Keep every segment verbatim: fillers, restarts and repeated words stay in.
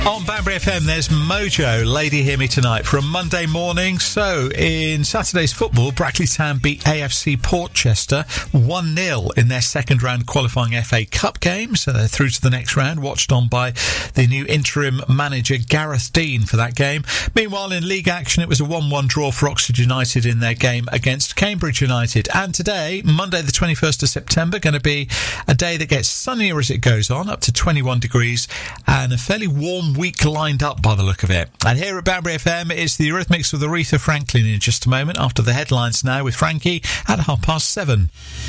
On Banbury F M, there's Mojo, Lady Hear Me Tonight, from Monday morning. So, in Saturday's football, Brackley Town beat A F C Portchester one nil in their second round qualifying F A Cup game. So they're through to the next round, watched on by the new interim manager Gareth Dean for that game. Meanwhile, in league action, it was a one one draw for Oxford United in their game against Cambridge United. And today, Monday the twenty-first of September, going to be a day that gets sunnier as it goes on, up to twenty-one degrees, and a fairly warm week lined up by the look of it. And here at Banbury F M, it's the Eurythmics with Aretha Franklin in just a moment, after the headlines now with Frankie at half past seven.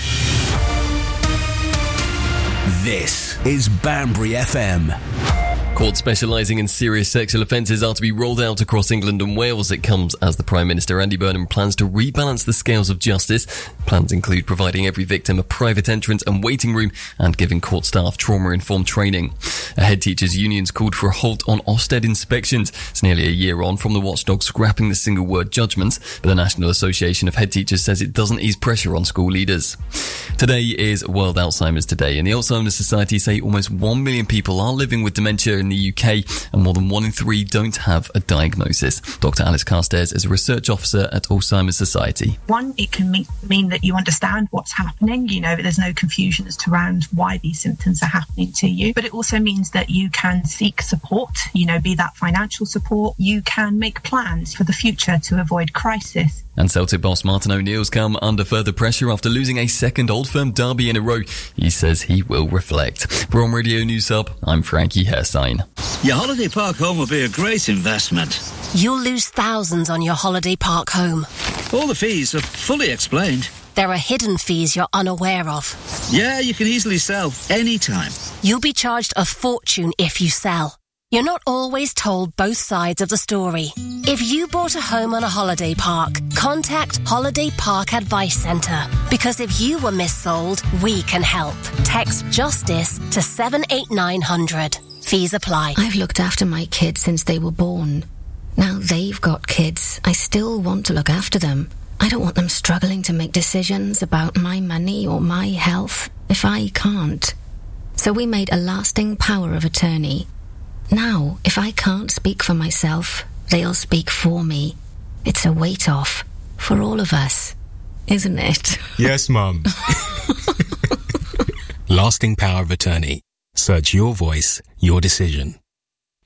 This is Banbury F M. Courts specialising in serious sexual offences are to be rolled out across England and Wales. It comes as the Prime Minister Andy Burnham plans to rebalance the scales of justice. Plans include providing every victim a private entrance and waiting room and giving court staff trauma-informed training. A head teachers' unions called for a halt on Ofsted inspections. It's nearly a year on from the watchdog scrapping the single word judgments, but the National Association of Head Teachers says it doesn't ease pressure on school leaders. Today is World Alzheimer's Day, and the Alzheimer's Society say almost one million people are living with dementia in the U K, and more than one in three don't have a diagnosis. Doctor Alice Carstairs is a research officer at Alzheimer's Society. One, it can mean, mean that you understand what's happening. You know, there's no confusion as to around why these symptoms are happening to you. But it also means that you can seek support, you know, be that financial support. You can make plans for the future to avoid crisis. And Celtic boss Martin O'Neill's come under further pressure after losing a second Old Firm derby in a row. He says he will reflect. For On Radio News Hub, I'm Frankie Hersign. Your holiday park home will be a great investment. You'll lose thousands on your holiday park home. All the fees are fully explained. There are hidden fees you're unaware of. Yeah, you can easily sell anytime. You'll be charged a fortune if you sell. You're not always told both sides of the story. If you bought a home on a holiday park, contact Holiday Park Advice Centre. Because if you were missold, we can help. Text JUSTICE to seven eight nine hundred. Fees apply. I've looked after my kids since they were born. Now they've got kids. I still want to look after them. I don't want them struggling to make decisions about my money or my health if I can't. So we made a lasting power of attorney. Now, if I can't speak for myself, they'll speak for me. It's a weight off for all of us, isn't it? Yes, Mum. Lasting power of attorney. Search your voice, your decision.